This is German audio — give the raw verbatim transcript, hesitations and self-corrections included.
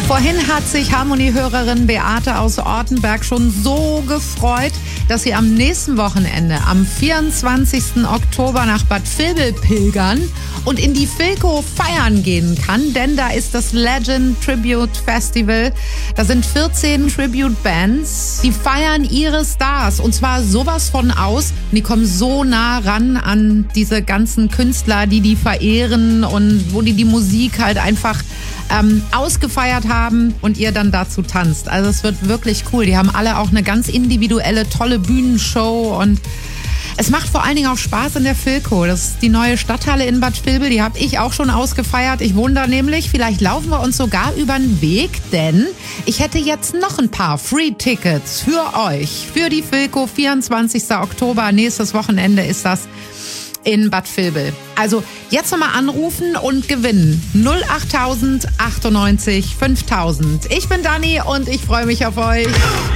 Vorhin hat sich Harmonie-Hörerin Beate aus Ortenberg schon so gefreut, dass sie am nächsten Wochenende, am vierundzwanzigsten Oktober nach Bad Vilbel pilgern und in die Philco feiern gehen kann, denn da ist das Legend Tribute Festival. Da sind vierzehn Tribute-Bands, die feiern ihre Stars und zwar sowas von aus. Und die kommen so nah ran an diese ganzen Künstler, die die verehren und wo die die Musik halt einfach ähm, ausgefeiert haben und ihr dann dazu tanzt. Also es wird wirklich cool. Die haben alle auch eine ganz individuelle, tolle Bühnenshow und es macht vor allen Dingen auch Spaß in der Philco. Das ist die neue Stadthalle in Bad Vilbel, die habe ich auch schon ausgefeiert. Ich wohne da nämlich. Vielleicht laufen wir uns sogar über den Weg, denn ich hätte jetzt noch ein paar Free-Tickets für euch. Für die Philco, vierundzwanzigsten Oktober, nächstes Wochenende ist das in Bad Vilbel. Also jetzt nochmal anrufen und gewinnen. null acht tausend achtundneunzig fünftausend. Ich bin Dani und ich freue mich auf euch.